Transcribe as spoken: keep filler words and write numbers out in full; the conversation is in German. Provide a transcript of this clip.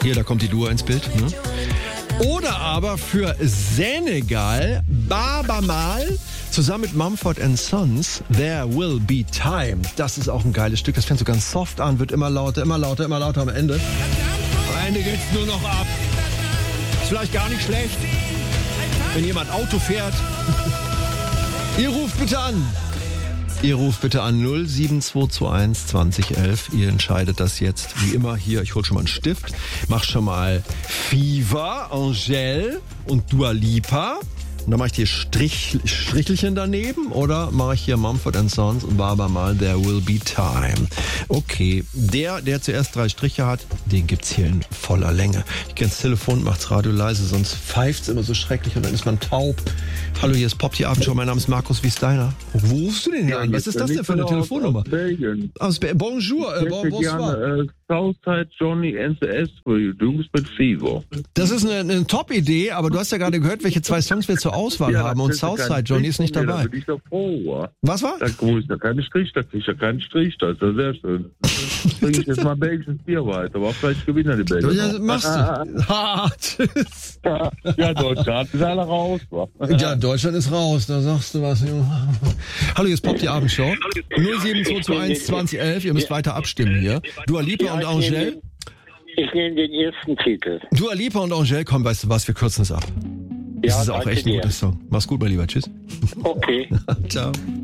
Hier, da kommt die Dua ins Bild. Ne? Oder aber für Senegal, Baaba Maal, zusammen mit Mumford and Sons, There Will Be Time. Das ist auch ein geiles Stück. Das fängt so ganz soft an, wird immer lauter, immer lauter, immer lauter am Ende. Am Ende geht's nur noch ab. Ist vielleicht gar nicht schlecht, wenn jemand Auto fährt. Ihr ruft bitte an. Ihr ruft bitte an null sieben zwei zwei eins zwanzig elf. Ihr entscheidet das jetzt wie immer hier. Ich hol schon mal einen Stift. Mach schon mal Fever, Angèle und Dua Lipa. Und dann mache ich hier Strich, Strichelchen daneben oder mache ich hier Mumford and Sons und Baaba Maal, There Will Be Time. Okay, der, der zuerst drei Striche hat, den gibt's hier in voller Länge. Ich gehe ins Telefon, macht's Radio leise, sonst pfeift's immer so schrecklich und dann ist man taub. Hallo, hier ist Pop, die Abendshow. Mein Name ist Markus, wie ist deiner? Wo rufst du denn hier an? Was ist das denn für eine Telefonnummer? Aus Belgien. Aus Be- Bonjour, äh, bon, bonsoir. Gerne, äh, Southside Johnny N C S for you, Dukes mit Fever. Das ist eine, eine Top-Idee, aber du hast ja gerade gehört, welche zwei Songs wir zur Auswahl Ja, haben und Southside Johnny ist nicht dabei. Da bin ich doch froh. Was war? Da ist ja kein Strich, da krieg ich ja keinen Strich, das ist ja sehr schön. Bring ich jetzt mal belgisches Bier weiter, aber vielleicht gewinnen die Belgier. Ja, machst du. Ha, tschüss. Ja, Deutschland ist alle raus. Wa? Ja, Deutschland ist raus, da sagst du was. Hallo, hier ist Pop, die Abendshow. null sieben zwei zwei eins zwanzig elf, ihr müsst weiter abstimmen hier. Dua Lipa und Angèle. Ich nehme den ersten Titel. Dua Lipa und Angèle, komm, weißt du was, wir kürzen es ab. Das Ja, ist auch danke echt ein dir. guter Song. Mach's gut, mein Lieber. Tschüss. Okay. Ciao.